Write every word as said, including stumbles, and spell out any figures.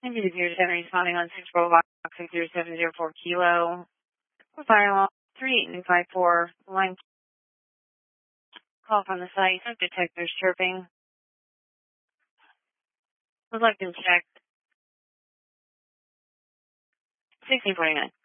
Maybe the zero seven responding on six Bravo six zero seven zero four kilo. Firewall three eight nine five four. Line call from the site. Detectors chirping. Would like to check. sixteen forty-nine.